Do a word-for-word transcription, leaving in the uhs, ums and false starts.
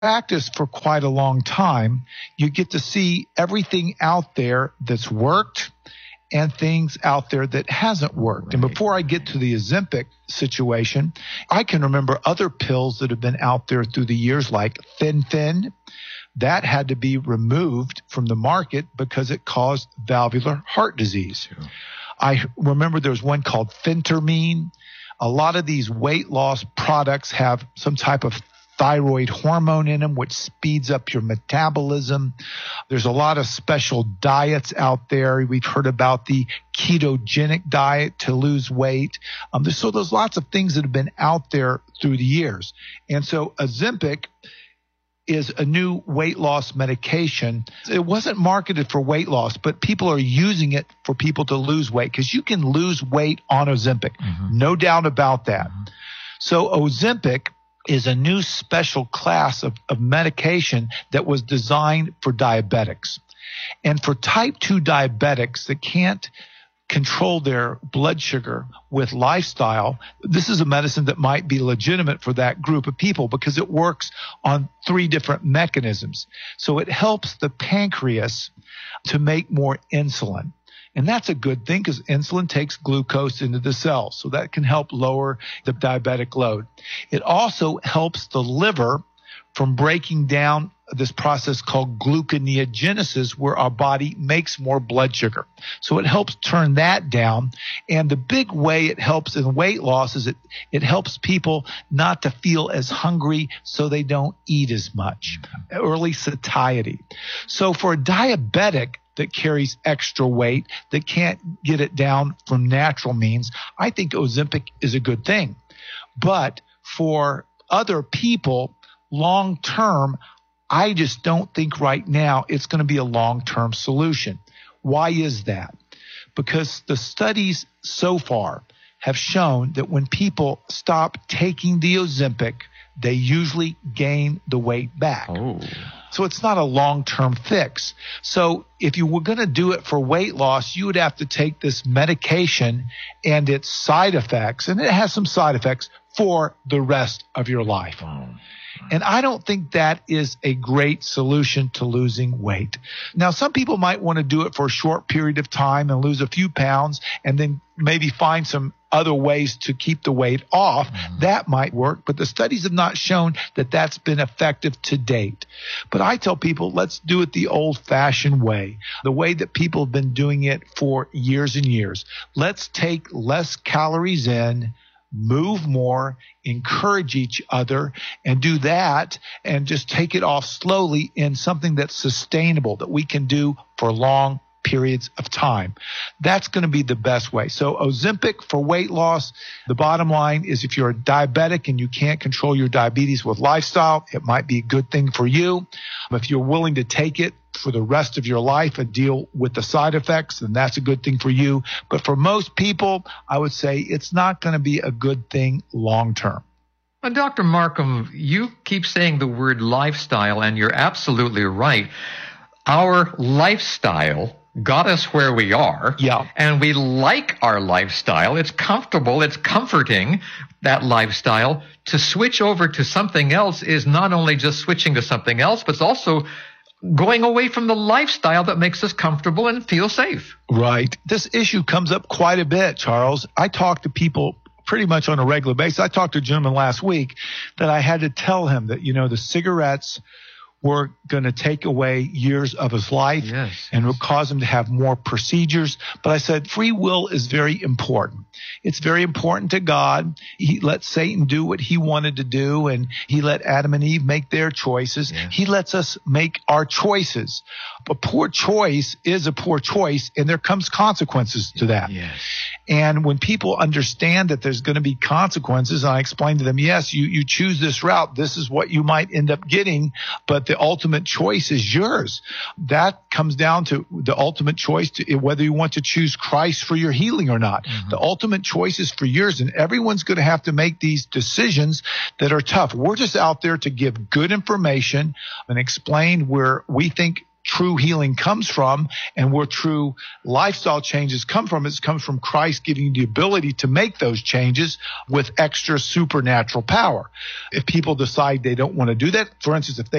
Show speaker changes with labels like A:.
A: practice for quite a long time, you get to see everything out there that's worked and things out there that hasn't worked. Right. And before I get to the Ozempic situation, I can remember other pills that have been out there through the years, like Fen-Phen. That had to be removed from the market because it caused valvular heart disease. Sure. I remember there was one called Phentermine. A lot of these weight loss products have some type of thyroid hormone in them, which speeds up your metabolism. There's a lot of special diets out there. We've heard about the ketogenic diet to lose weight. Um, there's, so there's lots of things that have been out there through the years. And so Ozempic is a new weight loss medication. It wasn't marketed for weight loss, but people are using it for people to lose weight because you can lose weight on Ozempic. Mm-hmm. No doubt about that. Mm-hmm. So Ozempic is a new special class of, of medication that was designed for diabetics. And for type two diabetics that can't control their blood sugar with lifestyle, this is a medicine that might be legitimate for that group of people because it works on three different mechanisms. So it helps the pancreas to make more insulin. And that's a good thing because insulin takes glucose into the cells. So that can help lower the diabetic load. It also helps the liver from breaking down this process called gluconeogenesis, where our body makes more blood sugar. So it helps turn that down. And the big way it helps in weight loss is it, it helps people not to feel as hungry so they don't eat as much. Early satiety. So for a diabetic that carries extra weight, that can't get it down from natural means, I think Ozempic is a good thing. But for other people, long term, I just don't think right now it's going to be a long-term solution. Why is that? Because the studies so far have shown that when people stop taking the Ozempic, they usually gain the weight back. Oh. So it's not a long-term fix. So if you were going to do it for weight loss, you would have to take this medication and its side effects, and it has some side effects, for the rest of your life. Oh. And I don't think that is a great solution to losing weight. Now, some people might want to do it for a short period of time and lose a few pounds and then maybe find some other ways to keep the weight off. Mm-hmm. That might work, but the studies have not shown that that's been effective to date. But I tell people, let's do it the old-fashioned way, the way that people have been doing it for years and years. Let's take less calories in, move more, encourage each other, and do that and just take it off slowly in something that's sustainable, that we can do for long periods of time. That's going to be the best way. So Ozempic for weight loss, the bottom line is if you're a diabetic and you can't control your diabetes with lifestyle, it might be a good thing for you. If you're willing to take it for the rest of your life and deal with the side effects, then that's a good thing for you. But for most people, I would say it's not going to be a good thing long term.
B: Well, Doctor Markham, you keep saying the word lifestyle, and you're absolutely right. Our lifestyle got us where we are,
A: yeah.
B: and we like our lifestyle. It's comfortable, it's comforting, that lifestyle. To switch over to something else is not only just switching to something else, but it's also going away from the lifestyle that makes us comfortable and feel safe.
A: Right. This issue comes up quite a bit, Charles. I talk to people pretty much on a regular basis. I talked to a gentleman last week that I had to tell him that, you know, the cigarettes were going to take away years of his life,
B: yes,
A: and
B: yes.
A: would cause him to have more procedures. But I said, free will is very important. It's very important to God. He let Satan do what he wanted to do, and he let Adam and Eve make their choices. Yes. He lets us make our choices. A poor choice is a poor choice, and there comes consequences to that.
B: Yes.
A: And when people understand that there's going to be consequences, and I explain to them, yes, you, you choose this route, this is what you might end up getting, but the ultimate choice is yours. That comes down to the ultimate choice to whether you want to choose Christ for your healing or not. Mm-hmm. The ultimate choice is for yours, and everyone's going to have to make these decisions that are tough. We're just out there to give good information and explain where we think true healing comes from and where true lifestyle changes come from. It comes from Christ giving you the ability to make those changes with extra supernatural power. If people decide they don't want to do that, for instance, if they